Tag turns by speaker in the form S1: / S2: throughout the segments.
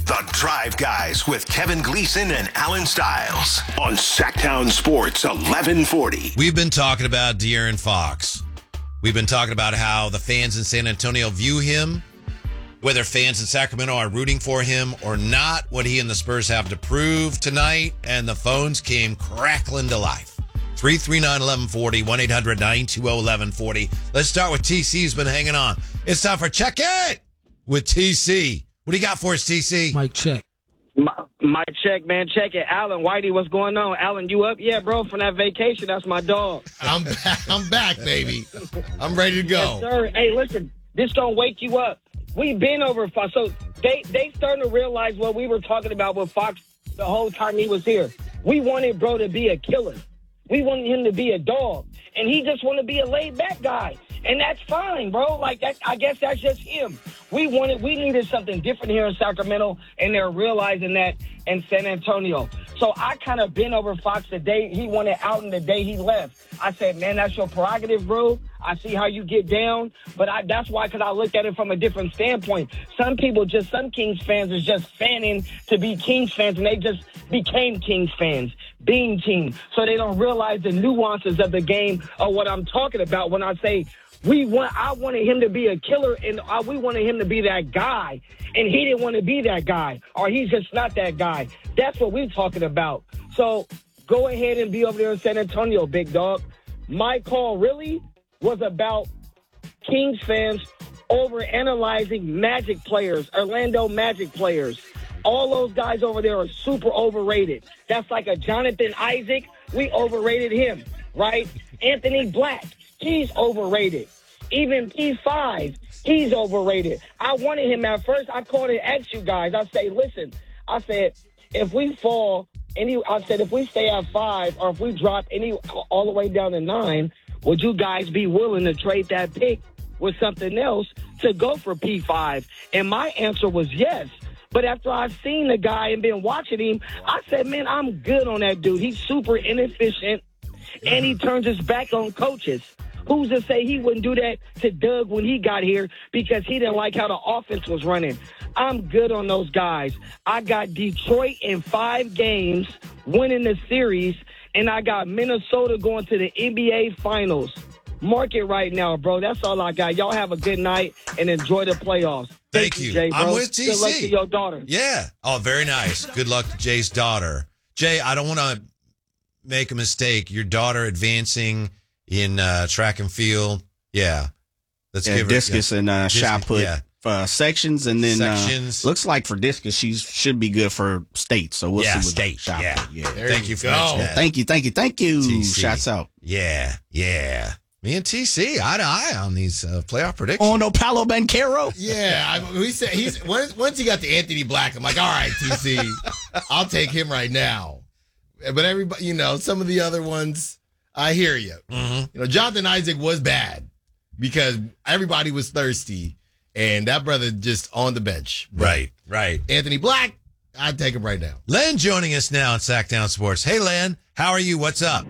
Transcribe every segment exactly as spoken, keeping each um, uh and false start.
S1: The Drive Guys with Kevin Gleason and Alan Stiles on Sacktown Sports eleven forty.
S2: We've been talking about De'Aaron Fox. We've been talking about how the fans in San Antonio view him, whether fans in Sacramento are rooting for him or not, what he and the Spurs have to prove tonight, and the phones came crackling to life. three three nine, one one four zero, one eight hundred, nine two zero, one one four zero. Let's start with T C, who's been hanging on. It's time for Check It with T C. What do you got for us, T C?
S3: Mike, check.
S4: My, my check, man. Check it. Alan, Whitey, what's going on? Alan, you up? Yeah, bro, from that vacation. That's my dog.
S5: I'm back, I'm back, baby. I'm ready to go.
S4: Yes, sir. Hey, listen, this gonna wake you up. We've been over Fox. So they, they starting to realize what we were talking about with Fox the whole time he was here. We wanted bro to be a killer. We wanted him to be a dog. And he just want to be a laid-back guy. And that's fine, bro. Like, that, I guess that's just him. We wanted, we needed something different here in Sacramento, and they're realizing that in San Antonio. So I kind of been over Fox the day he wanted out and the day he left. I said, man, that's your prerogative, bro. I see how you get down. But I, that's why, because I looked at it from a different standpoint. Some people just, some Kings fans is just fanning to be Kings fans, and they just became Kings fans, being team. So they don't realize the nuances of the game or what I'm talking about when I say we want. I wanted him to be a killer, and I, we wanted him to be that guy, and he didn't want to be that guy, or he's just not that guy. That's what we're talking about. So go ahead and be over there in San Antonio, big dog. My call really was about Kings fans overanalyzing Magic players, Orlando Magic players. All those guys over there are super overrated. That's like a Jonathan Isaac. We overrated him, right? Anthony Black, he's overrated. Even P five, he's overrated. I wanted him at first. I called and asked you guys. I say, listen, I said, if we fall, any, I said, if we stay at five or if we drop any all the way down to nine, would you guys be willing to trade that pick with something else to go for P five? And my answer was yes. But after I've seen the guy and been watching him, I said, man, I'm good on that dude. He's super inefficient, and he turns his back on coaches. Who's to say he wouldn't do that to Doug when he got here because he didn't like how the offense was running? I'm good on those guys. I got Detroit in five games winning the series, and I got Minnesota going to the N B A Finals. Mark it right now, bro. That's all I got. Y'all have a good night and enjoy the playoffs.
S2: Thank,
S4: Thank
S2: you.
S4: you, Jay, bro.
S2: I'm with T C.
S4: Good luck to your daughter.
S2: Yeah. Oh, very nice. Good luck to Jay's daughter. Jay, I don't want to make a mistake. Your daughter advancing in uh, track and field. Yeah. Let's
S6: yeah,
S2: give her
S6: discus
S2: yeah.
S6: and uh,
S2: discus,
S6: shot put
S2: yeah.
S6: uh, sections, and then
S2: sections.
S6: Uh, looks like for discus she should be good for state. So we'll
S2: yeah,
S6: see what
S2: state.
S6: shot
S2: Yeah.
S6: put. Yeah.
S2: There Thank you, you for
S6: go.
S2: mentioning that.
S6: Thank you, thank you, thank you.
S2: T C.
S6: Shots out.
S2: Yeah, yeah. Me and T C, eye to eye on these uh, playoff predictions.
S6: Oh no, Paolo Banchero.
S5: Yeah, I, we said he's once, once he got to Anthony Black, I'm like, all right, T C, I'll take him right now. But everybody, you know, some of the other ones, I hear you.
S2: Mm-hmm.
S5: You know, Jonathan Isaac was bad because everybody was thirsty, and that brother just on the bench. But
S2: Right, right.
S5: Anthony Black, I'd take him right now.
S2: Len joining us now on Sacktown Sports. Hey, Len, how are you? What's up?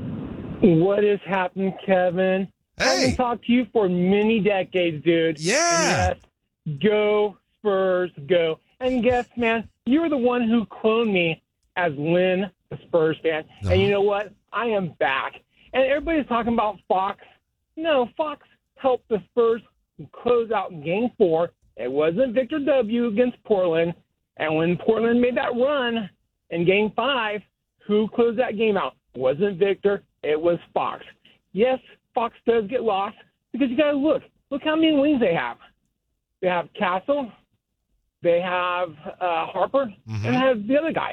S7: What is happening, Kevin? I
S2: Hey.
S7: haven't talked to you for many decades, dude.
S2: Yeah.
S7: And yes, go Spurs, go. And guess, man, you were the one who cloned me as Lynn, the Spurs fan.
S2: Uh-huh.
S7: And you know what? I am back. And everybody's talking about Fox. No, Fox helped the Spurs close out game four. It wasn't Victor W. against Portland. And when Portland made that run in game five, who closed that game out? It wasn't Victor. It was Fox. Yes, Fox does get lost because you got to look. Look how many wings they have. They have Castle. They have uh, Harper.
S2: Mm-hmm.
S7: And they have the other guy.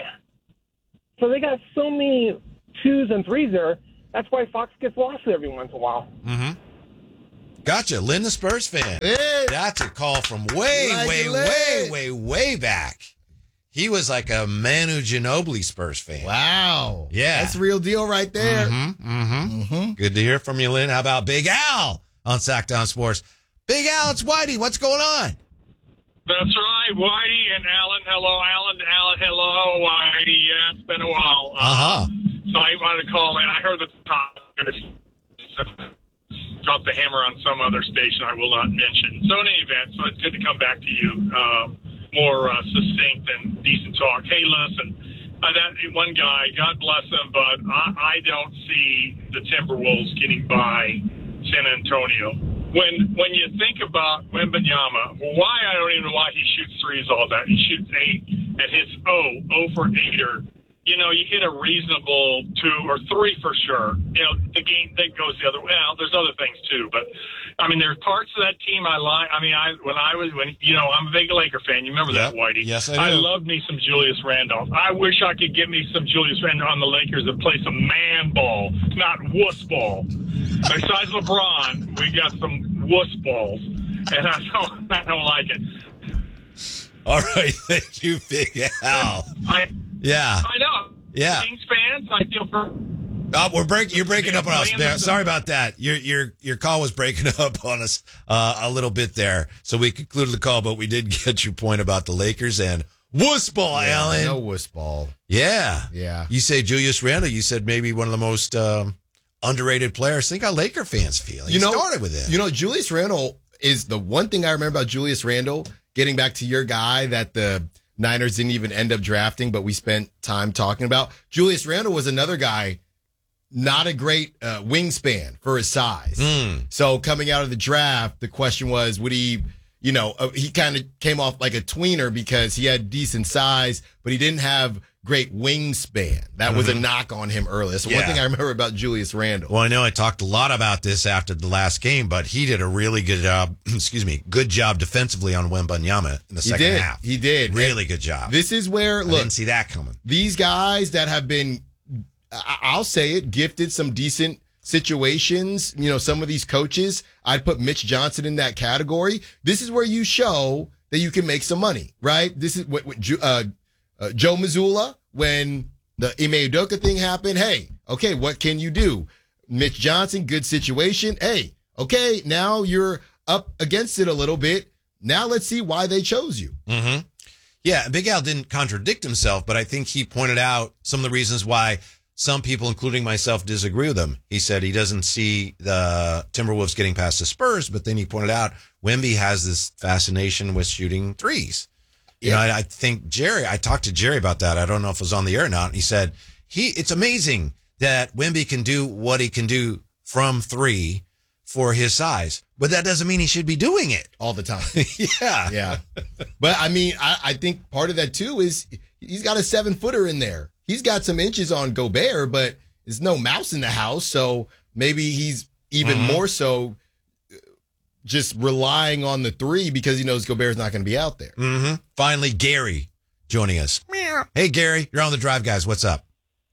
S7: So they got so many twos and threes there. That's why Fox gets lost every once in a while.
S2: Mm-hmm. Gotcha. Lynn, the Spurs fan.
S5: Hey.
S2: That's a call from way,
S5: Like
S2: way,
S5: it,
S2: way,
S5: Lynn.
S2: way, way back. He was like a Manu Ginobili Spurs fan.
S5: Wow.
S2: Yeah.
S5: That's the real deal right there.
S2: Mm-hmm, mm-hmm.
S5: Mm-hmm.
S2: Good to hear from you, Lynn. How about Big Al on Sacktown Sports? Big Al, it's Whitey. What's going on?
S8: That's right, Whitey and Alan. Hello, Alan. Alan, hello, Whitey. Yeah, it's been a while.
S2: Uh-huh.
S8: So I wanted to call in. I heard the top drop the hammer on some other station I will not mention. So in any event, so it's good to come back to you. Uh, more uh, succinct and decent talk. Hey, listen, uh, that one guy, God bless him, but I, I don't see the Timberwolves getting by San Antonio. When when you think about Wembanyama, why I don't even know why he shoots threes all that. He shoots eight and hits oh, oh for eighter. You know, you hit a reasonable two or three for sure. You know, the game that goes the other way. Well, there's other things too, but I mean, there's parts of that team I like. I mean, I when I was when you know, I'm a big Laker fan. You remember
S2: Yep.
S8: that, Whitey?
S2: Yes, I do.
S8: I love me some Julius Randolph. I wish I could get me some Julius Randolph on the Lakers and play some man ball, not wuss ball. Besides LeBron, we got some wuss balls, and I don't, I don't like it.
S2: All right. Thank you, Big Al.
S8: I,
S2: Yeah.
S8: I know.
S2: Yeah.
S8: Kings fans, I feel for.
S2: Oh, we're break, you're breaking up on us. There. Sorry about that. Your your your call was breaking up on us uh, a little bit there. So we concluded the call, but we did get your point about the Lakers and wuss ball,
S5: Yeah,
S2: Alan.
S5: no wuss ball.
S2: Yeah.
S5: Yeah.
S2: You say Julius Randle. You said maybe one of the most um, underrated players. Think how Laker fans feel. He
S5: You know,
S2: started with it.
S5: You know, Julius Randle is the one thing I remember about Julius Randle, getting back to your guy that the Niners didn't even end up drafting, but we spent time talking about. Julius Randle was another guy, not a great uh, wingspan for his size.
S2: Mm.
S5: So coming out of the draft, the question was, would he, you know, uh, he kind of came off like a tweener because he had decent size, but he didn't have great wingspan. That was a knock on him earlier. So one
S2: Yeah.
S5: thing I remember about Julius Randle.
S2: Well, I know I talked a lot about this after the last game, but he did a really good job, excuse me, good job defensively on Wembanyama in the
S5: He
S2: second
S5: did.
S2: half.
S5: He did.
S2: Really
S5: And
S2: good job.
S5: This is where,
S2: I
S5: look,
S2: didn't see that coming.
S5: these guys that have been, I- I'll say it, gifted some decent situations. You know, some of these coaches, I'd put Mitch Johnson in that category. This is where you show that you can make some money, right? This is what, what Ju- uh, uh, Joe Mazzulla, when the Ime Udoka thing happened. Hey, okay, what can you do? Mitch Johnson, good situation. Hey, okay, now you're up against it a little bit. Now let's see why they chose you.
S2: Mm-hmm. Yeah, Big Al didn't contradict himself, but I think he pointed out some of the reasons why some people, including myself, disagree with him. He said he doesn't see the Timberwolves getting past the Spurs, but then he pointed out Wemby has this fascination with shooting threes. You know, I, I think Jerry, I talked to Jerry about that. I don't know if it was on the air or not. He said, he, it's amazing that Wemby can do what he can do from three for his size, but that doesn't mean he should be doing it
S5: all the time.
S2: yeah.
S5: Yeah. But I mean, I, I think part of that too is he's got a seven footer in there. He's got some inches on Gobert, but there's no mouse in the house. So maybe he's even
S2: Mhm.
S5: more so just relying on the three because he knows Gobert's not going to be out there.
S2: Mm-hmm. Finally, Gary joining us. Hey, Gary, you're on the drive, guys. What's up?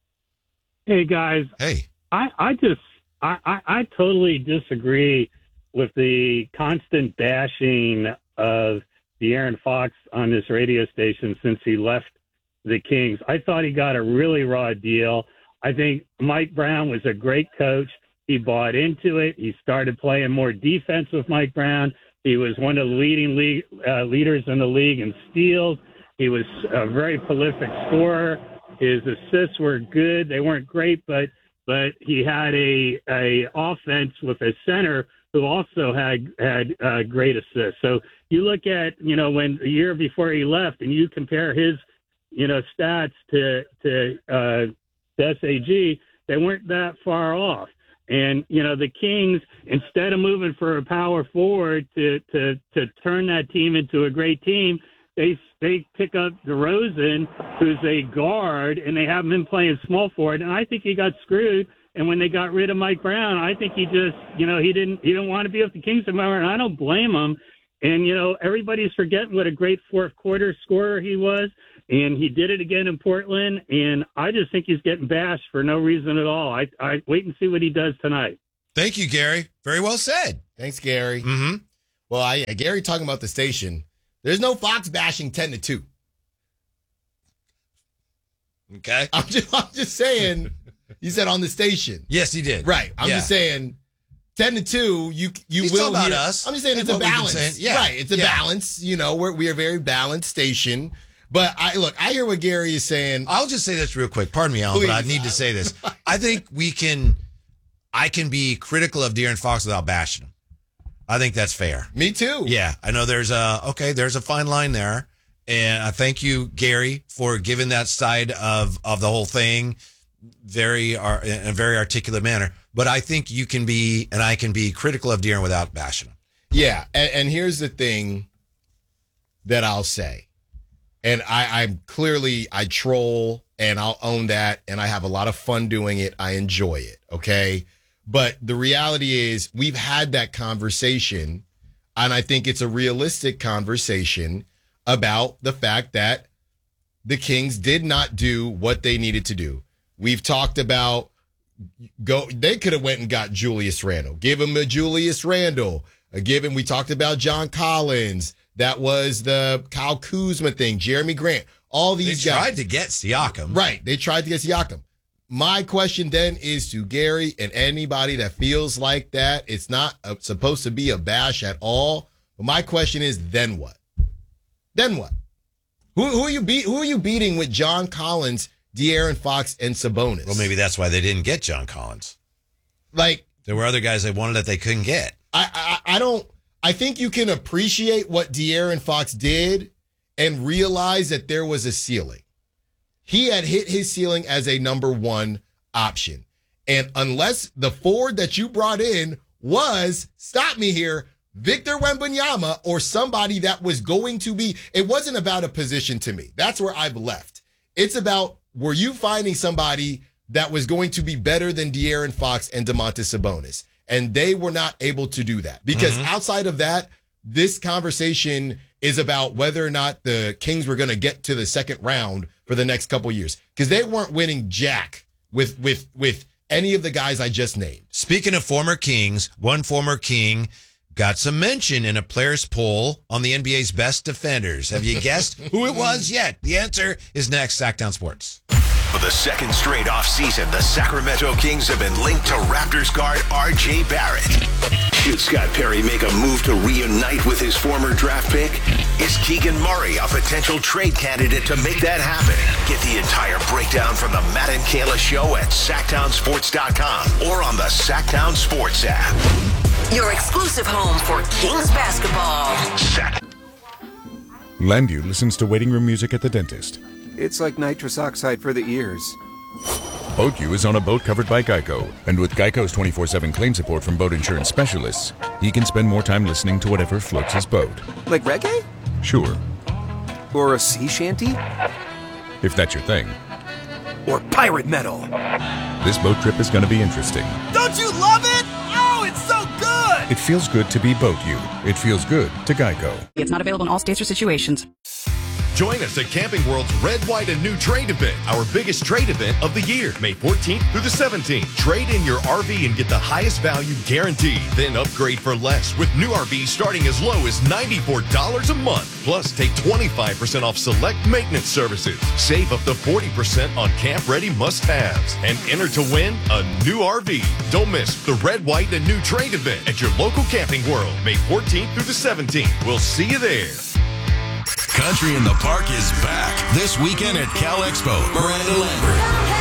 S3: Hey guys,
S2: Hey.
S3: I, I just I, I, I totally disagree with the constant bashing of De'Aaron Fox on this radio station since he left the Kings. I thought he got a really raw deal. I think Mike Brown was a great coach. He bought into it. He started playing more defense with Mike Brown. He was one of the leading league, uh, leaders in the league in steals. He was a very prolific scorer. His assists were good. They weren't great, but but he had a a offense with a center who also had had uh, great assists. So you look at, you know, when a year before he left, and you compare his, you know, stats to to, uh, to S A G, they weren't that far off. And, you know, the Kings, instead of moving for a power forward to, to, to turn that team into a great team, they they pick up DeRozan, who's a guard, and they have him playing small forward. And I think he got screwed. And when they got rid of Mike Brown, I think he just, you know, he didn't he didn't want to be with the Kings anymore, and I don't blame him. And, you know, everybody's forgetting what a great fourth quarter scorer he was. And he did it again in Portland, and I just think he's getting bashed for no reason at all. I, I wait and see what he does tonight.
S2: Thank you, Gary. Very well said.
S5: Thanks, Gary.
S2: Mm-hmm.
S5: Well, I, Gary talking about the station. There's no Fox bashing ten to two.
S2: Okay.
S5: I'm just, I'm just saying. You said on the station.
S2: Yes, he did.
S5: Right. I'm
S2: Yeah.
S5: just saying. Ten to two, you you
S2: He's
S5: will
S2: talking about
S5: hear-
S2: us.
S5: I'm just saying
S2: That's
S5: it's a
S2: what we've been
S5: balance.
S2: saying. Yeah.
S5: Right. It's a
S2: Yeah.
S5: balance. You know, we're we are a very balanced station. But I look, I hear what Gary is saying.
S2: I'll just say this real quick. Pardon me, Alan, but I
S5: Please.
S2: need to say this. I think we can, I can be critical of De'Aaron Fox without bashing him. I think that's fair.
S5: Me too.
S2: Yeah. I know there's a, okay, there's a fine line there. And I thank you, Gary, for giving that side of, of the whole thing very uh, in a very articulate manner. But I think you can be, and I can be critical of De'Aaron without bashing him.
S5: Yeah, and, and here's the thing that I'll say. And I, I'm clearly, I troll, and I'll own that, and I have a lot of fun doing it. I enjoy it, okay? But the reality is we've had that conversation, and I think it's a realistic conversation about the fact that the Kings did not do what they needed to do. We've talked about go. They could have went and got Julius Randle. Give him a Julius Randle. Uh, give him, we talked about John Collins. That was the Kyle Kuzma thing. Jeremy Grant. All these
S2: they
S5: guys.
S2: They tried to get Siakam.
S5: Right. They tried to get Siakam. My question then is to Gary and anybody that feels like that. It's not a, supposed to be a bash at all. But my question is, then what? Then what? Who, who are you beat? Who are you beating with John Collins, De'Aaron Fox, and Sabonis?
S2: Well, maybe that's why they didn't get John Collins.
S5: Like
S2: there were other guys they wanted that they couldn't get.
S5: I, I, I don't. I think you can appreciate what De'Aaron Fox did and realize that there was a ceiling. He had hit his ceiling as a number one option. And unless the forward that you brought in was, stop me here, Victor Wembanyama or somebody that was going to be, it wasn't about a position to me. That's where I've left. It's about, were you finding somebody that was going to be better than De'Aaron Fox and Domantas Sabonis? And they were not able to do that. Because mm-hmm. outside of that, this conversation is about whether or not the Kings were going to get to the second round for the next couple years. Because they weren't winning jack with with with any of the guys I just named.
S2: Speaking of former Kings, one former King got some mention in a players poll on the N B A's best defenders. Have you guessed who it was yet? The answer is next. Sacktown Sports.
S1: For the second straight offseason, the Sacramento Kings have been linked to Raptors guard R J Barrett. Should Scott Perry make a move to reunite with his former draft pick? Is Keegan Murray a potential trade candidate to make that happen? Get the entire breakdown from the Matt and Kayla Show at sacktown sports dot com or on the Sacktown Sports app.
S9: Your exclusive home for Kings basketball.
S1: Sack.
S10: Landview listens to waiting room music at the dentist.
S11: It's like nitrous oxide for the ears.
S10: BoatU is on a boat covered by Geico. And with Geico's twenty-four seven claim support from boat insurance specialists, he can spend more time listening to whatever floats his boat.
S11: Like reggae?
S10: Sure.
S11: Or a sea shanty?
S10: If that's your thing.
S11: Or pirate metal.
S10: This boat trip is going to be interesting.
S12: Don't you love it? Oh, it's so good!
S10: It feels good to be BoatU. It feels good to Geico.
S13: It's not available in all states or situations.
S14: Join us at Camping World's Red, White, and New Trade event, our biggest trade event of the year, May fourteenth through the seventeenth. Trade in your R V and get the highest value guaranteed. Then upgrade for less with new R Vs starting as low as ninety-four dollars a month. Plus, take twenty-five percent off select maintenance services. Save up to forty percent on camp-ready must-haves. And enter to win a new R V. Don't miss the Red, White, and New Trade event at your local Camping World, May fourteenth through the seventeenth. We'll see you there.
S1: Country in the Park is back this weekend at Cal Expo. Miranda Lambert,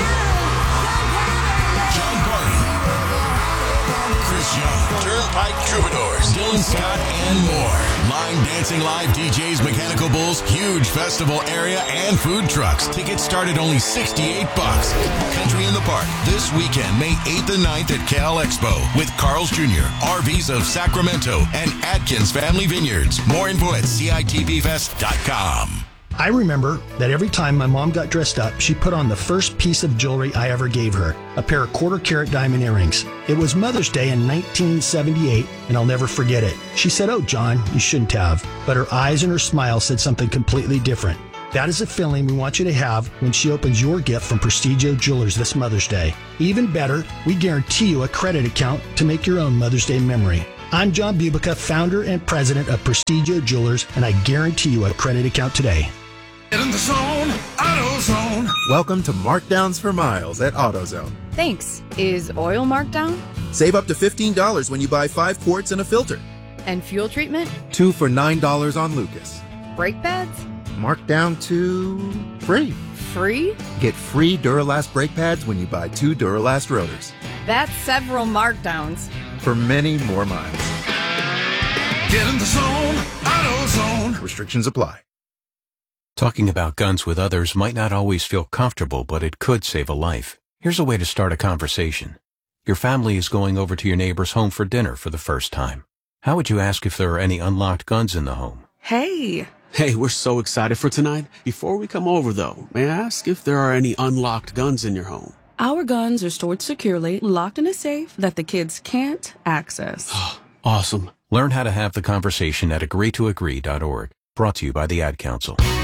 S1: John Party, Chris Young, Turnpike Troubadours, Dylan Scott, and more. Line dancing live D Js, Mechanical Bulls, huge festival area, and food trucks. Tickets start at only sixty-eight bucks. Country in the Park this weekend, May eighth and ninth at Cal Expo with Carl's Junior, R Vs of Sacramento, and Atkins Family Vineyards. More info at C I T V fest dot com.
S15: I remember that every time my mom got dressed up, she put on the first piece of jewelry I ever gave her, a pair of quarter carat diamond earrings. It was Mother's Day in nineteen seventy-eight, and I'll never forget it. She said, "Oh, John, you shouldn't have." But her eyes and her smile said something completely different. That is a feeling we want you to have when she opens your gift from Prestigio Jewelers this Mother's Day. Even better, we guarantee you a credit account to make your own Mother's Day memory. I'm John Bubica, founder and president of Prestigio Jewelers, and I guarantee you a credit account today.
S12: Get in the zone, AutoZone.
S16: Welcome to Markdowns for Miles at AutoZone.
S17: Thanks. Is oil marked down?
S16: Save up to fifteen dollars when you buy five quarts and a filter.
S17: And fuel treatment?
S16: Two for nine dollars on Lucas.
S17: Brake pads?
S16: Marked down to free.
S17: Free?
S16: Get free Duralast brake pads when you buy two Duralast rotors.
S17: That's several markdowns.
S16: For many more miles.
S12: Get in the zone, AutoZone.
S16: Restrictions apply.
S18: Talking about guns with others might not always feel comfortable, but it could save a life. Here's a way to start a conversation. Your family is going over to your neighbor's home for dinner for the first time. How would you ask if there are any unlocked guns in the home?
S19: Hey.
S20: Hey, we're so excited for tonight. Before we come over, though, may I ask if there are any unlocked guns in your home?
S19: Our guns are stored securely, locked in a safe that the kids can't access.
S20: Awesome.
S18: Learn how to have the conversation at agree to agree dot org. Brought to you by the Ad Council.